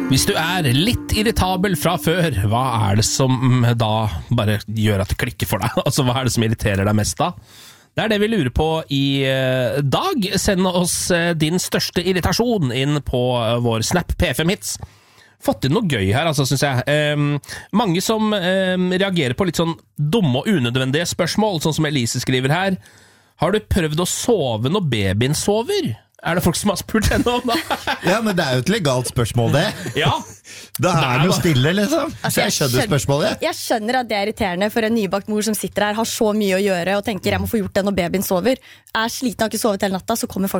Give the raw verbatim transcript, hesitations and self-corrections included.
Hvis du er litt irritabel fra før, hva er det som da bare gjør at det klikker for deg? Altså, hva er det som irriterer deg mest da? Det er det vi lurer på i dag. Send oss din største irritasjon inn på vår Snap P fem Hits. Fått inn noe gøy her, altså, synes jeg. Um, mange som um, reagerer på litt sånn dumme og unødvendige spørsmål, sånn som Elise skriver her. Har du prøvd å sove når babyen sover? Er det folk som har spurt henne om det? Ja, men det er jo et legalt spørsmål, det. Ja. Da er det jo stille, liksom. Så jeg skjønner spørsmålet. Jeg skjønner at det er irriterende for en nybakt mor som sitter her, har så mye å gjøre og tenker jeg må få gjort det når babyen sover. Er sliten og har ikke sovet hele natta, så kommer folk